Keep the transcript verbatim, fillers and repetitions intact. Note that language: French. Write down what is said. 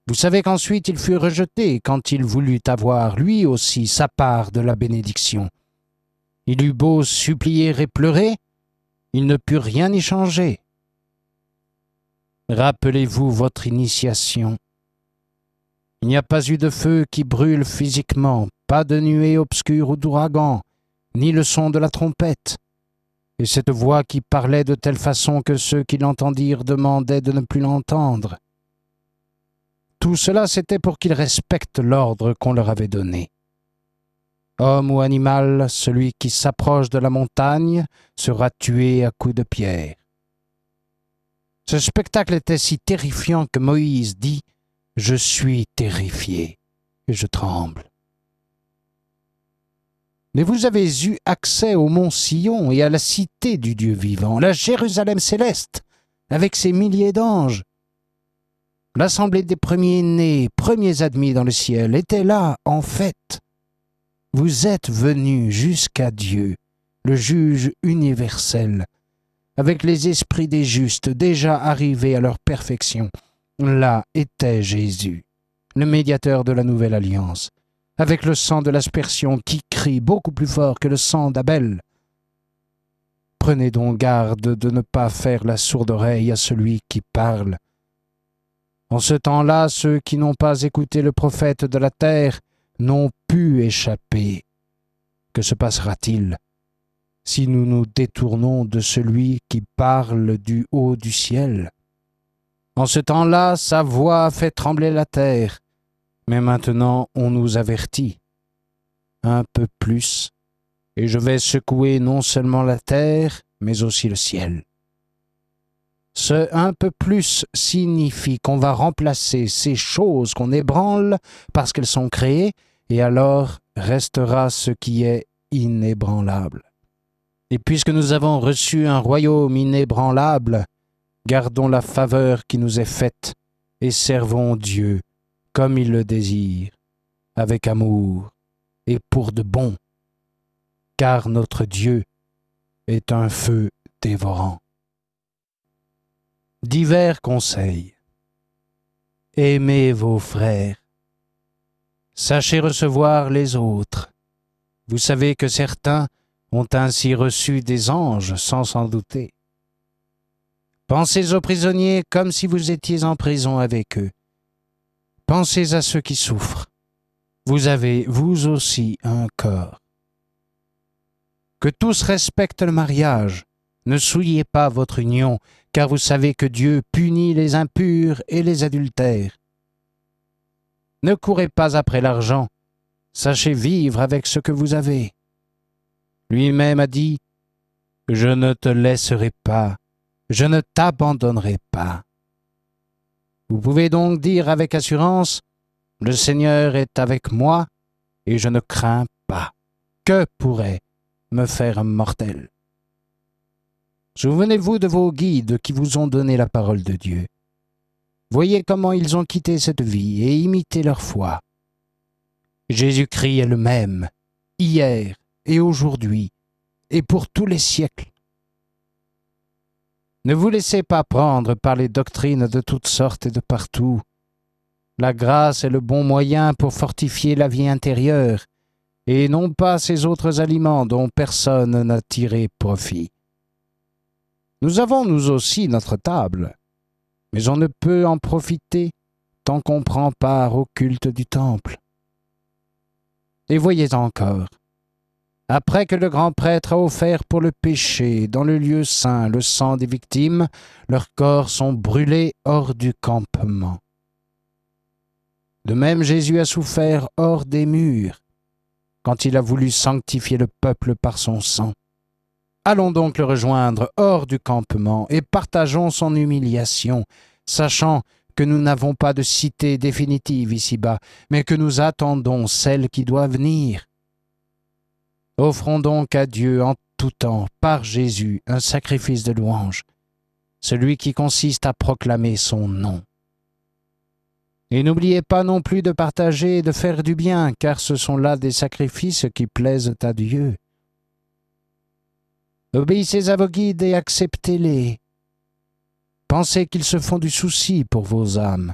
Vous savez qu'ensuite il fut rejeté quand il voulut avoir, lui aussi, sa part de la bénédiction. Il eut beau supplier et pleurer, il ne put rien y changer. Rappelez-vous votre initiation. Il n'y a pas eu de feu qui brûle physiquement, pas de nuée obscure ou d'ouragan, ni le son de la trompette. Et cette voix qui parlait de telle façon que ceux qui l'entendirent demandaient de ne plus l'entendre. Tout cela, c'était pour qu'ils respectent l'ordre qu'on leur avait donné. Homme ou animal, celui qui s'approche de la montagne sera tué à coups de pierre. Ce spectacle était si terrifiant que Moïse dit « Je suis terrifié et je tremble ». Mais vous avez eu accès au mont Sion et à la cité du Dieu vivant, la Jérusalem céleste, avec ses milliers d'anges. L'assemblée des premiers-nés, premiers admis dans le ciel, était là, en fait. Vous êtes venus jusqu'à Dieu, le juge universel, avec les esprits des justes déjà arrivés à leur perfection. Là était Jésus, le médiateur de la nouvelle alliance, avec le sang de l'aspersion qui crie beaucoup plus fort que le sang d'Abel. Prenez donc garde de ne pas faire la sourde oreille à celui qui parle. En ce temps-là, ceux qui n'ont pas écouté le prophète de la terre n'ont pu échapper. Que se passera-t-il si nous nous détournons de celui qui parle du haut du ciel? En ce temps-là, sa voix a fait trembler la terre, mais maintenant on nous avertit. Un peu plus, et je vais secouer non seulement la terre, mais aussi le ciel. Ce un peu plus signifie qu'on va remplacer ces choses qu'on ébranle parce qu'elles sont créées, et alors restera ce qui est inébranlable. Et puisque nous avons reçu un royaume inébranlable, gardons la faveur qui nous est faite et servons Dieu comme il le désire, avec amour et pour de bon, car notre Dieu est un feu dévorant. Divers conseils. Aimez vos frères. Sachez recevoir les autres. Vous savez que certains ont ainsi reçu des anges sans s'en douter. Pensez aux prisonniers comme si vous étiez en prison avec eux. Pensez à ceux qui souffrent. Vous avez, vous aussi, un corps. Que tous respectent le mariage. Ne souillez pas votre union, car vous savez que Dieu punit les impurs et les adultères. Ne courez pas après l'argent, sachez vivre avec ce que vous avez. Lui-même a dit, « Je ne te laisserai pas, je ne t'abandonnerai pas. » Vous pouvez donc dire avec assurance, « Le Seigneur est avec moi et je ne crains pas. Que pourrait me faire un mortel ?» Souvenez-vous de vos guides qui vous ont donné la parole de Dieu. Voyez comment ils ont quitté cette vie et imité leur foi. Jésus-Christ est le même, hier et aujourd'hui, et pour tous les siècles. Ne vous laissez pas prendre par les doctrines de toutes sortes et de partout. La grâce est le bon moyen pour fortifier la vie intérieure, et non pas ces autres aliments dont personne n'a tiré profit. Nous avons nous aussi notre table, mais on ne peut en profiter tant qu'on prend part au culte du temple. Et voyez encore, après que le grand prêtre a offert pour le péché dans le lieu saint le sang des victimes, leurs corps sont brûlés hors du campement. De même, Jésus a souffert hors des murs, quand il a voulu sanctifier le peuple par son sang. Allons donc le rejoindre hors du campement et partageons son humiliation, sachant que nous n'avons pas de cité définitive ici-bas, mais que nous attendons celle qui doit venir. Offrons donc à Dieu en tout temps, par Jésus, un sacrifice de louange, celui qui consiste à proclamer son nom. Et n'oubliez pas non plus de partager et de faire du bien, car ce sont là des sacrifices qui plaisent à Dieu. Obéissez à vos guides et acceptez-les. Pensez qu'ils se font du souci pour vos âmes.